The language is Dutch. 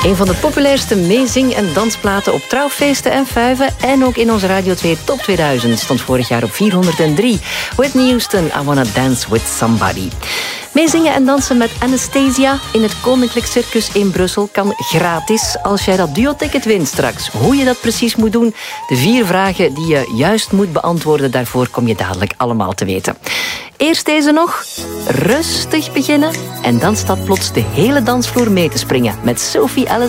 Een van de populairste meezing- en dansplaten op trouwfeesten en fuiven. En ook in onze Radio 2 Top 2000 stond vorig jaar op 403. Whitney Houston, I Wanna Dance With Somebody. Meezingen en dansen met Anastasia in het Koninklijk Circus in Brussel kan gratis als jij dat duo-ticket wint straks. Hoe je dat precies moet doen, de 4 vragen die je juist moet beantwoorden, daarvoor kom je dadelijk allemaal te weten. Eerst deze nog. Rustig beginnen en dan staat plots de hele dansvloer mee te springen met Sophie Ellis.